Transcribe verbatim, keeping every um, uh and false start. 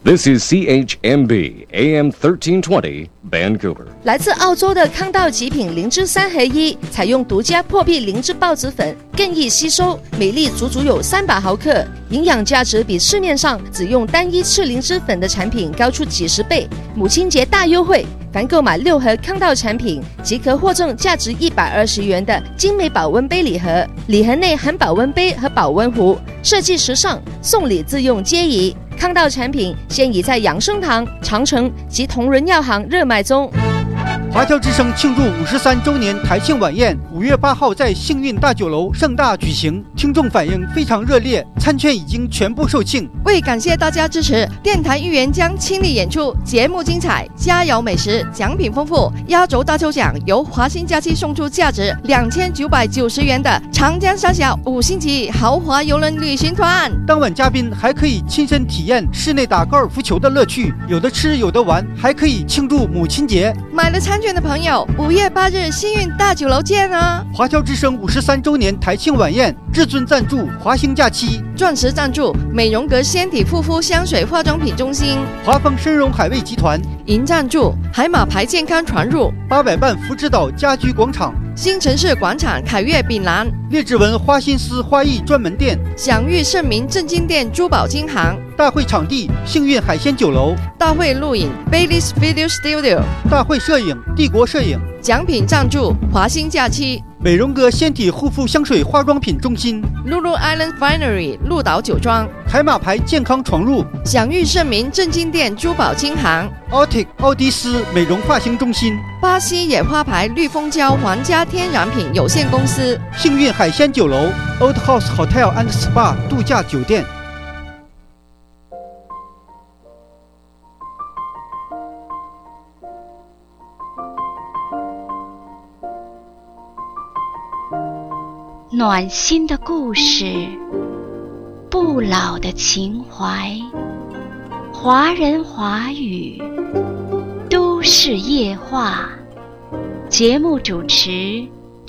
This is C H M B A M thirteen twenty Vancouver。 来自澳洲的康道极品灵芝三合一，采用独家破壁灵芝孢子粉，更易吸收，每粒足足有三百毫克，营养价值比市面上只用单一次灵芝粉的产品高出几十倍。母亲节大优惠，凡购买六盒康道产品，即可获赠价值一百二十元的精美保温杯礼盒，礼盒内含保温杯和保温壶，设计时尚，送礼自用皆宜。康道产品现已在养生堂、长城及同仁药行热卖中。 华侨之声庆祝五十三周年台庆晚宴，五月八号在幸运大酒楼盛大举行，听众反应非常热烈，餐券已经全部售罄。 为感谢大家支持，电台预言将倾力演出，节目精彩，佳肴美食，奖品丰富。压轴大抽奖由华兴假期送出价值两千九百九十元的长江三峡五星级豪华邮轮旅行团。 当晚嘉宾还可以亲身体验室内打高尔夫球的乐趣，有的吃有的玩，还可以庆祝母亲节。 买了餐券的朋友，五月八日幸运大酒楼见啊！ 华侨之声五十三周年台庆晚宴，至尊赞助华兴假期， 钻石赞助美容阁纤体护肤香水化妆品中心， 华丰深融海味集团， 银赞助海马牌健康传入， 八百万福之岛家居广场， 新城市广场凯悦丙蓝， 列治文花心思花艺专门店， 享誉盛名正金店珠宝金行。 大会场地幸运海鲜酒楼， 大会录影 Bailey's Video Studio， 大会摄影帝国摄影， 奖品赞助华兴假期， 美容阁纤体护肤香水化妆品中心， Lulu Island Finery 鹿岛酒庄， 海马牌健康闯入， 享誉盛名正金店珠宝金行， Autic 奥迪斯美容发型中心， 巴西野花牌绿蜂胶皇家天然品有限公司， 幸运海鲜酒楼 Old House Hotel and Spa 度假酒店。 暖心的故事，不老的情怀，华人华语，都市夜话。节目主持